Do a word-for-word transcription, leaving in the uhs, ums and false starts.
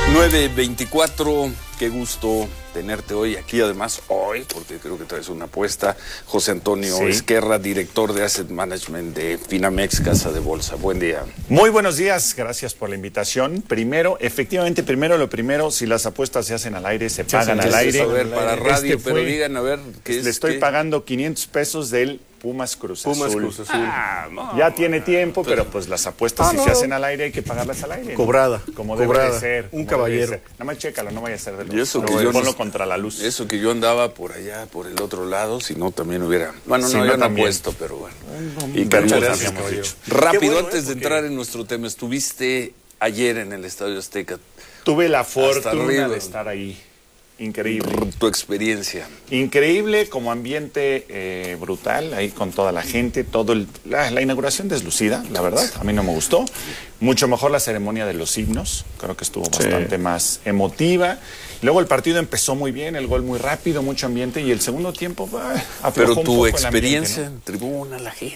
nueve veinticuatro, qué gusto tenerte hoy aquí, además hoy, porque creo que traes una apuesta. José Antonio sí. Esquerra, director de Asset Management de Finamex, Casa de Bolsa. Buen día. Muy buenos días, gracias por la invitación. Primero, efectivamente, primero lo primero, si las apuestas se hacen al aire, se pagan al aire. A ver, para radio, este pero digan, a ver, ¿qué es? Le estoy ¿qué? pagando quinientos pesos del Pumas Cruz Azul. Pumas Cruz Azul. Ah, no, ya tiene tiempo, pero, pero pues las apuestas ah, si no. se hacen al aire hay que pagarlas al aire. Cobrada. ¿No? Como cobrada. debe de ser. Un caballero. Nada más chécalo, no vaya a ser de luz. Y eso no, que yo ponlo no, contra la luz. Eso que yo andaba por allá, por el otro lado, si no también hubiera... Bueno, si no, no, yo no también. apuesto, pero bueno. Y gracias, habíamos dicho. Rápido, bueno, antes ¿eh? de entrar en nuestro tema, estuviste ayer en el Estadio Azteca. Tuve la fortuna de estar ahí. Increíble. Tu experiencia. Increíble, como ambiente eh, brutal, ahí con toda la gente, todo el, la, la inauguración deslucida, la verdad, a mí no me gustó. Mucho mejor la ceremonia de los himnos, creo que estuvo bastante sí. más emotiva. Luego el partido empezó muy bien, el gol muy rápido, mucho ambiente, y el segundo tiempo bah, aflojó Pero un tu poco experiencia el ambiente, ¿no? en tribuna, la gente.